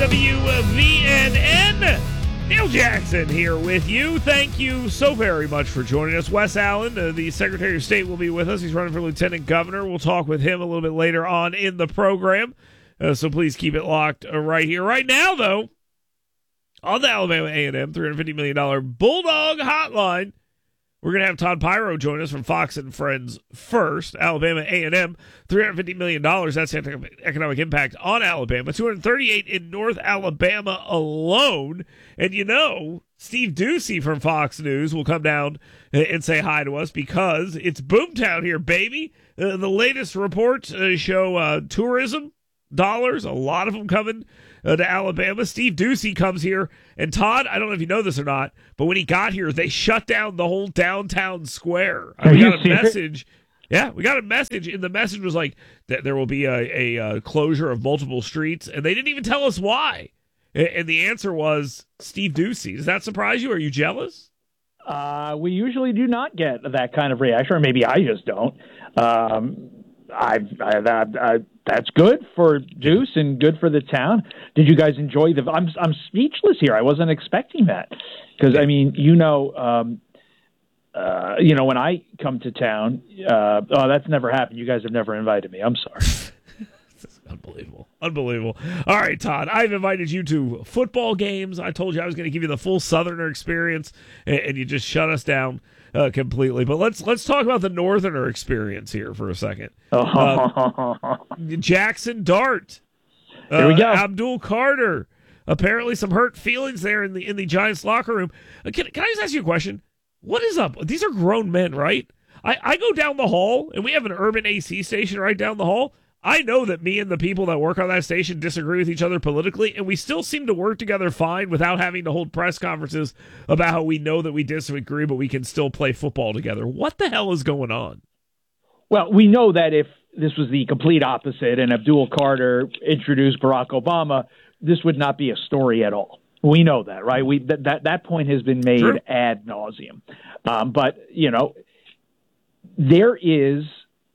WVNN. Neil Jackson here with you. Thank you so very much for joining us. Wes Allen, the Secretary of State, will be with us. He's running for Lieutenant Governor. We'll talk with him a little bit later on in the program. So please keep it locked right here. Right now, though, on the Alabama A&M $350 million Bulldog Hotline, we're going to have Todd Pyro join us from Fox and Friends first. Alabama A&M, $350 million. That's the economic impact on Alabama. 238 in North Alabama alone. And you know, Steve Doocy from Fox News will come down and say hi to us because it's Boomtown here, baby. The latest reports show tourism dollars, a lot of them coming to Alabama. Steve Doocy comes here, and Todd, I don't know if you know this or not, but when he got here, they shut down the whole downtown square. We got a message. Yeah, we got a message, and the message was like that there will be a closure of multiple streets, and they didn't even tell us why. And the answer was Steve Doocy. Does that surprise you? Are you jealous? We usually do not get that kind of reaction, or maybe I just don't. That's good for Deuce and good for the town. Did you guys enjoy I'm speechless here. I wasn't expecting that because I mean, when I come to town, that's never happened. You guys have never invited me. I'm sorry. Unbelievable. All right, Todd, I've invited you to football games. I told you I was going to give you the full Southerner experience, and you just shut us down completely. But let's talk about the Northerner experience here for a second. Jackson Dart. Here we go. Abdul Carter. Apparently some hurt feelings there in the Giants locker room. Can I just ask you a question? What is up? These are grown men, right? I go down the hall, and we have an urban AC station right down the hall. I know that me and the people that work on that station disagree with each other politically, and we still seem to work together fine without having to hold press conferences about how we know that we disagree, but we can still play football together. What the hell is going on? Well, we know that if this was the complete opposite and Abdul Carter introduced Barack Obama, this would not be a story at all. We know that, right? That point has been made True. ad nauseum. But, there is...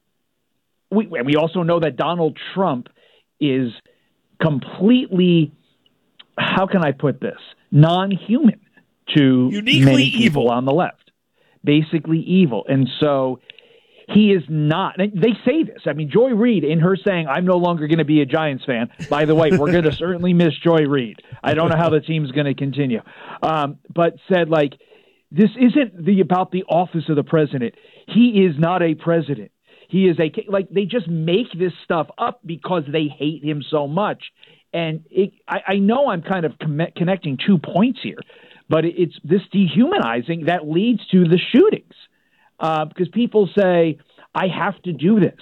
We also know that Donald Trump is completely, how can I put this, non-human to uniquely many people evil on the left. Basically evil. And so he is not. They say this. I mean, Joy Reid, in her saying, I'm no longer going to be a Giants fan. By the way, we're going to certainly miss Joy Reid. I don't know how the team's going to continue. But said, this isn't about the office of the president. He is not a president. He is they just make this stuff up because they hate him so much. And I know I'm kind of connecting 2 points here, but it's this dehumanizing that leads to the shootings. Because people say, I have to do this.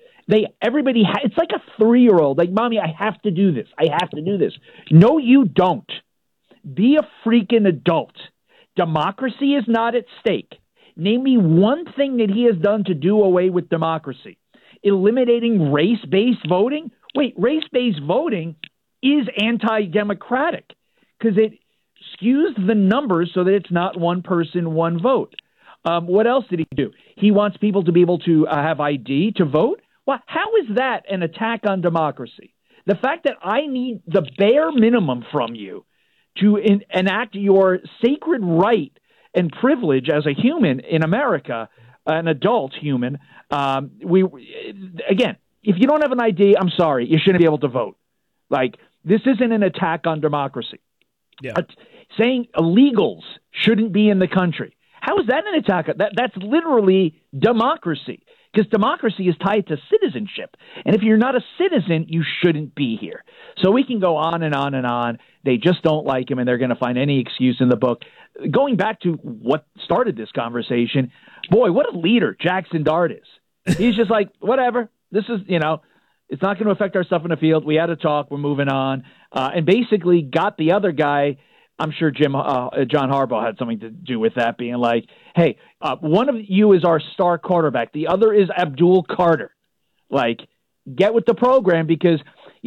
It's like a 3-year-old, like, Mommy, I have to do this. I have to do this. No, you don't. Be a freaking adult. Democracy is not at stake. Name me one thing that he has done to do away with democracy. Eliminating race-based voting? Wait, race-based voting is anti-democratic because it skews the numbers so that it's not one person, one vote. What else did he do? He wants people to be able to have ID to vote? Well, how is that an attack on democracy? The fact that I need the bare minimum from you to enact your sacred right and privilege as a human in America, an adult human, again, if you don't have an ID, I'm sorry, you shouldn't be able to vote. This isn't an attack on democracy. Yeah. Saying illegals shouldn't be in the country. How is that an attack? That's literally democracy, because democracy is tied to citizenship. And if you're not a citizen, you shouldn't be here. So we can go on and on and on. They just don't like him, and they're going to find any excuse in the book. Going back to what started this conversation, boy, what a leader Jackson Dart is. He's just like, whatever. This is, it's not going to affect our stuff in the field. We had a talk. We're moving on. And basically got the other guy. I'm sure John Harbaugh had something to do with that, being like, hey, one of you is our star quarterback. The other is Abdul Carter. Get with the program because,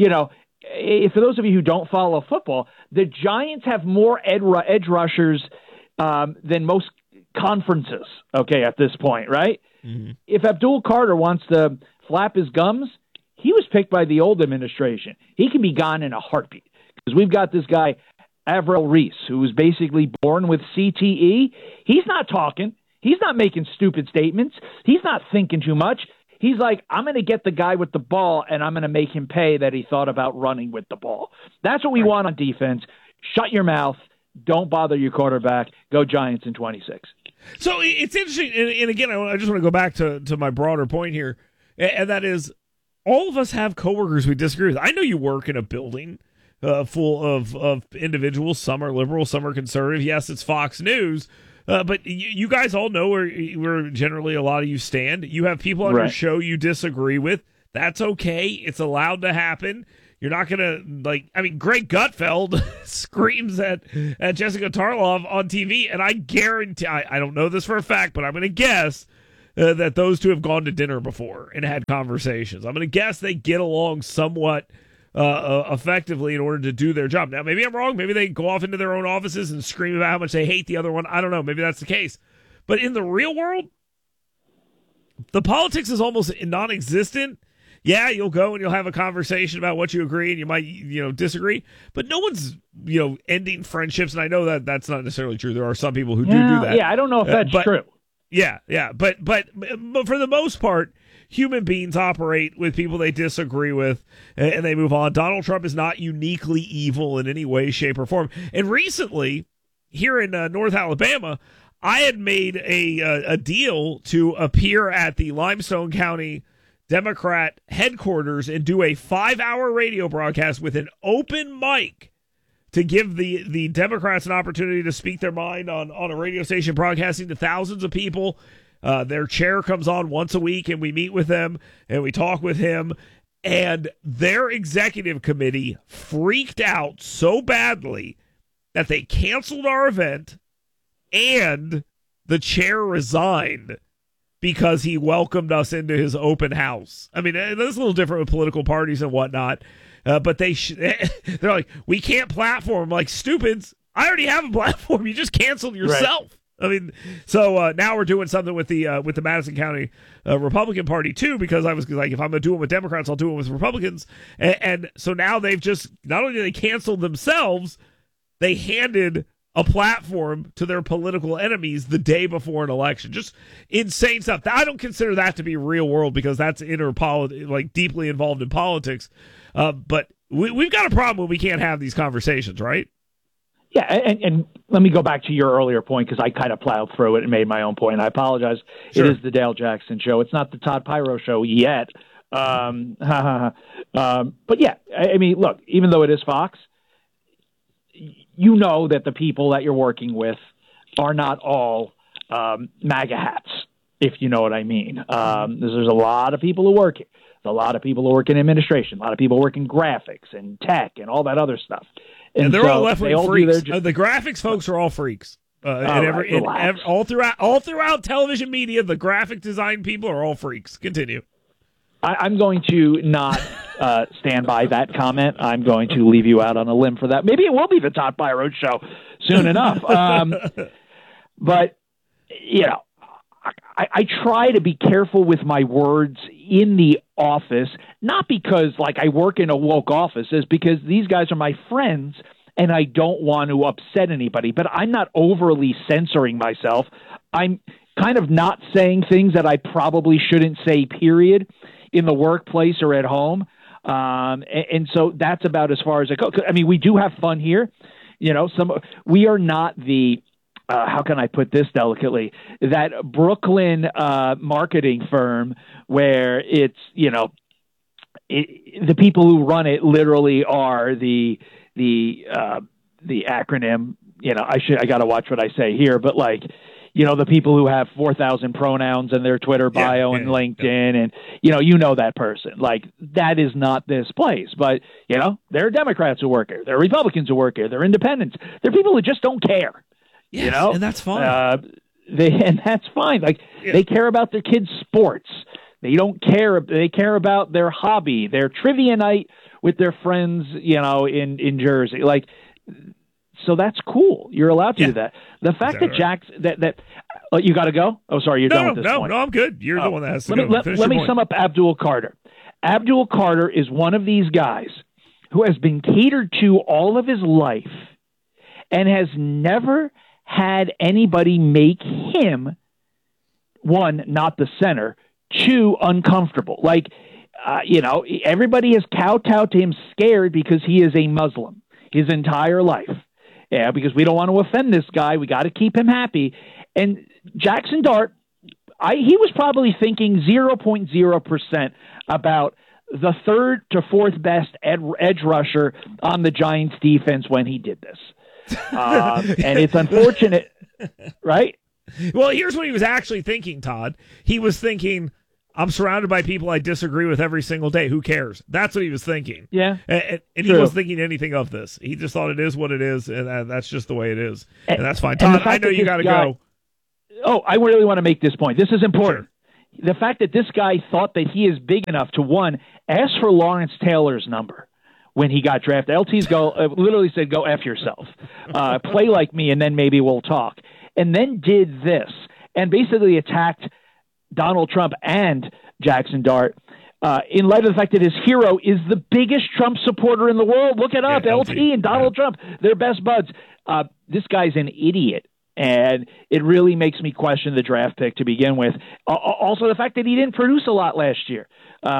for those of you who don't follow football, the Giants have more edge rushers than most conferences, at this point, right? Mm-hmm. If Abdul Carter wants to flap his gums, he was picked by the old administration. He can be gone in a heartbeat. we've got this guy, Avril Reese, who was basically born with CTE. He's not talking. He's not making stupid statements. He's not thinking too much. He's like, I'm going to get the guy with the ball, and I'm going to make him pay that he thought about running with the ball. That's what we want on defense. Shut your mouth. Don't bother your quarterback. Go Giants in 26. So it's interesting, and again, I just want to go back to my broader point here, and that is all of us have coworkers we disagree with. I know you work in a building full of individuals. Some are liberal, some are conservative. Yes, it's Fox News, but you guys all know where generally a lot of you stand. You have people on your show you disagree with. That's okay. It's allowed to happen. You're not going to, Greg Gutfeld screams at Jessica Tarlov on TV, and I guarantee, I don't know this for a fact, but I'm going to guess that those two have gone to dinner before and had conversations. I'm going to guess they get along somewhat effectively in order to do their job. Now, maybe I'm wrong. Maybe they go off into their own offices and scream about how much they hate the other one. I don't know. Maybe that's the case. But in the real world, the politics is almost non-existent. Yeah, you'll go and you'll have a conversation about what you agree and you might, disagree. But no one's, ending friendships. And I know that that's not necessarily true. There are some people who do that. Yeah, I don't know if that's true. Yeah. But for the most part, human beings operate with people they disagree with and they move on. Donald Trump is not uniquely evil in any way, shape, or form. And recently, here in North Alabama, I had made a deal to appear at the Limestone County Democrat headquarters and do a 5-hour radio broadcast with an open mic to give the Democrats an opportunity to speak their mind on a radio station broadcasting to thousands of people. Their chair comes on once a week, and we meet with them, and we talk with him. And their executive committee freaked out so badly that they canceled our event, and the chair resigned because he welcomed us into his open house. I mean, that's a little different with political parties and whatnot. But they're like, we can't platform. I'm like, stupids, I already have a platform. You just canceled yourself. Right. I mean, so now we're doing something with the Madison County Republican Party too, because I was like, if I'm going to do it with Democrats, I'll do it with Republicans. And so now they've just, not only did they cancel themselves, they handed a platform to their political enemies the day before an election. Just insane stuff. I don't consider that to be real world because that's deeply involved in politics. But we've got a problem when we can't have these conversations, right? Yeah, and let me go back to your earlier point because I kind of plowed through it and made my own point. I apologize. Sure. It is the Dale Jackson Show. It's not the Todd Pyro Show yet. But yeah, I mean, look, even though it is Fox, you know that the people that you're working with are not all MAGA hats, if you know what I mean. There's a lot of people who work here. There's a lot of people who work in administration, a lot of people work in graphics and tech and all that other stuff. And they're all left-wing freaks. The graphics folks are all freaks. All throughout television media, the graphic design people are all freaks. Continue. I'm going to not stand by that comment. I'm going to leave you out on a limb for that. Maybe it will be the Todd Byroad Show soon enough. But, I try to be careful with my words in the office, not because, I work in a woke office, it's because these guys are my friends and I don't want to upset anybody. But I'm not overly censoring myself. I'm kind of not saying things that I probably shouldn't say, period, in the workplace or at home. And so that's about as far as I go. I mean, we do have fun here. We are not the, how can I put this delicately, that Brooklyn marketing firm where it's, the people who run it literally are the acronym, I got to watch what I say here, but the people who have 4,000 pronouns in their Twitter bio and LinkedIn and, that person. That is not this place. But, there are Democrats who work here. There are Republicans who work here. There are independents. There are people who just don't care. Yes, and that's fine. And that's fine. They care about their kids' sports. They don't care. They care about their hobby, their trivia night with their friends, in Jersey. So that's cool. You're allowed to do that. The fact that Jack's that you got to go. Oh, sorry, you're done with this point. No, I'm good. You're the one that has to go. Let me sum up Abdul Carter. Abdul Carter is one of these guys who has been catered to all of his life and has never had anybody make him, one, not the center, two, uncomfortable. Like, everybody has kowtowed to him scared because he is a Muslim his entire life. Yeah, because we don't want to offend this guy. We got to keep him happy. And Jackson Dart, he was probably thinking 0.0% about the third to fourth best edge rusher on the Giants defense when he did this. And it's unfortunate, right? Well, here's what he was actually thinking, Todd. He was thinking, I'm surrounded by people I disagree with every single day. Who cares? That's what he was thinking. Yeah. And he wasn't thinking anything of this. He just thought it is what it is, and that's just the way it is. And that's fine. Todd, I know you got to go. Oh, I really want to make this point. This is important. Sure. The fact that this guy thought that he is big enough to, one, ask for Lawrence Taylor's number when he got drafted. LT's literally said, go F yourself. Play like me, and then maybe we'll talk. And then did this, and basically attacked Donald Trump and Jackson Dart in light of the fact that his hero is the biggest Trump supporter in the world. Look it up. LT and Donald Trump, they're best buds. This guy's an idiot. And it really makes me question the draft pick to begin with. Also, the fact that he didn't produce a lot last year.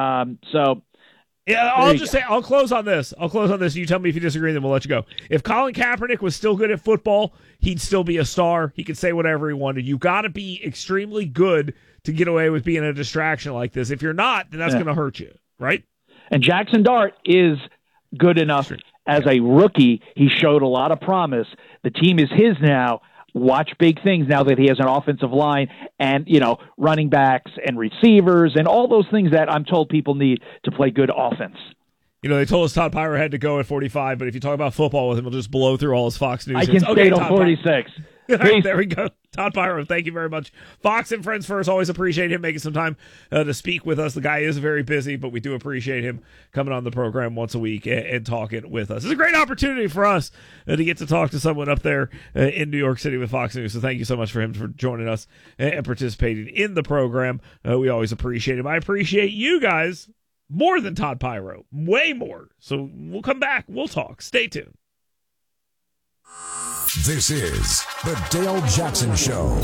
I'll close on this. You tell me if you disagree, then we'll let you go. If Colin Kaepernick was still good at football, he'd still be a star. He could say whatever he wanted. You got to be extremely good to get away with being a distraction like this. If you're not, then that's going to hurt you, right? And Jackson Dart is good enough. As a rookie, he showed a lot of promise. The team is his now. Watch big things now that he has an offensive line and, running backs and receivers and all those things that I'm told people need to play good offense. They told us Todd Pyro had to go at 45, but if you talk about football with him, he'll just blow through all his Fox News. I can stay till 46. Right, there we go. Todd Pyro, thank you very much. Fox and Friends First, always appreciate him making some time to speak with us. The guy is very busy, but we do appreciate him coming on the program once a week and talking with us. It's a great opportunity for us to get to talk to someone up there in New York City with Fox News. So thank you so much for him for joining us and participating in the program. We always appreciate him. I appreciate you guys more than Todd Pyro, way more. So we'll come back. We'll talk. Stay tuned. This is the Dale Jackson Show.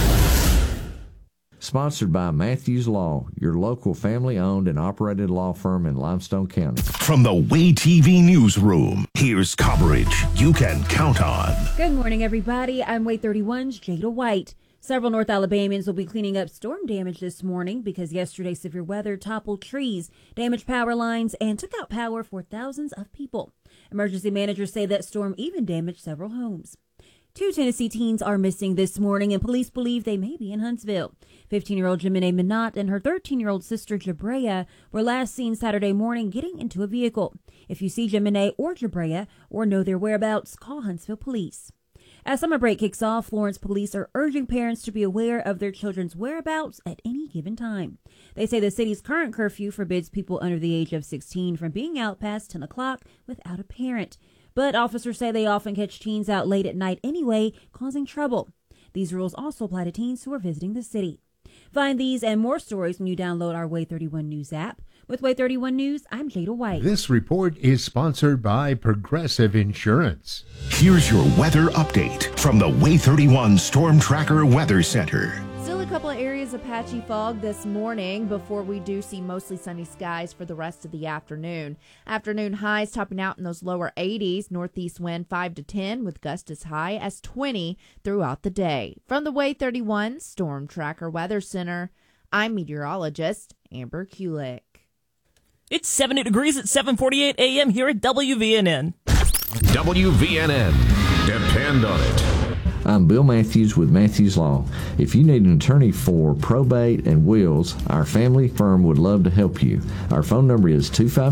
Sponsored by Matthews Law, your local family-owned and operated law firm in Limestone County. From the Way TV newsroom, here's coverage you can count on. Good morning, everybody. I'm Way 31's Jada White. Several North Alabamians will be cleaning up storm damage this morning because yesterday's severe weather toppled trees, damaged power lines, and took out power for thousands of people. Emergency managers say that storm even damaged several homes. 2 Tennessee teens are missing this morning, and police believe they may be in Huntsville. 15-year-old Jemine Minot and her 13-year-old sister Jabrea were last seen Saturday morning getting into a vehicle. If you see Jemine or Jabrea or know their whereabouts, call Huntsville Police. As summer break kicks off, Florence police are urging parents to be aware of their children's whereabouts at any given time. They say the city's current curfew forbids people under the age of 16 from being out past 10 o'clock without a parent. But officers say they often catch teens out late at night anyway, causing trouble. These rules also apply to teens who are visiting the city. Find these and more stories when you download our Way 31 News app. With Way 31 News, I'm Jada White. This report is sponsored by Progressive Insurance. Here's your weather update from the Way 31 Storm Tracker Weather Center. Still a couple of areas of patchy fog this morning before we do see mostly sunny skies for the rest of the afternoon. Afternoon highs topping out in those lower 80s, northeast wind 5 to 10 with gusts as high as 20 throughout the day. From the Way 31 Storm Tracker Weather Center, I'm meteorologist Amber Kulik. It's 70 degrees at 7:48 a.m. here at WVNN. WVNN. Depend on it. I'm Bill Matthews with Matthews Law. If you need an attorney for probate and wills, our family firm would love to help you. Our phone number is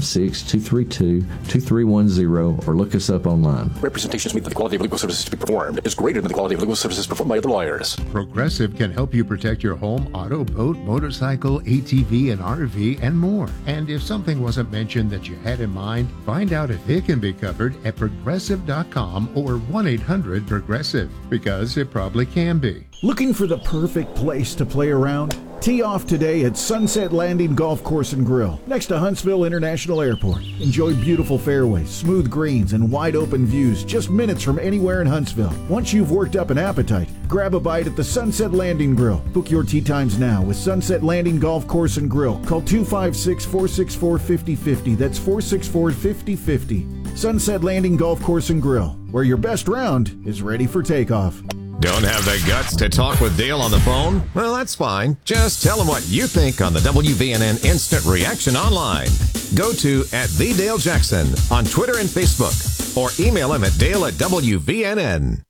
256-232-2310 or look us up online. Representations mean that the quality of legal services to be performed is greater than the quality of legal services performed by other lawyers. Progressive can help you protect your home, auto, boat, motorcycle, ATV, and RV, and more. And if something wasn't mentioned that you had in mind, find out if it can be covered at progressive.com or 1-800-PROGRESSIVE. Because because it probably can be. Looking for the perfect place to play around? Tee off today at Sunset Landing Golf Course and Grill, next to Huntsville International Airport. Enjoy beautiful fairways, smooth greens, and wide open views just minutes from anywhere in Huntsville. Once you've worked up an appetite, grab a bite at the Sunset Landing Grill. Book your tee times now with Sunset Landing Golf Course and Grill. Call 256-464-5050. That's 464-5050. Sunset Landing Golf Course and Grill, where your best round is ready for takeoff. Don't have the guts to talk with Dale on the phone? Well, that's fine. Just tell him what you think on the WVNN Instant Reaction online. Go to @TheDaleJackson on Twitter and Facebook, or email him at Dale@WVNN.